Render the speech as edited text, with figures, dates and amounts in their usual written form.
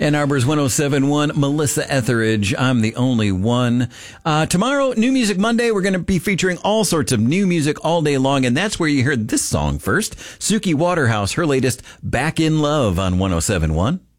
Ann Arbor's 107.1, Melissa Etheridge, I'm the Only One. Tomorrow, New Music Monday, we're going to be featuring all sorts of new music all day long, and that's where you heard this song first. Suki Waterhouse, her latest Back in Love on 107.1.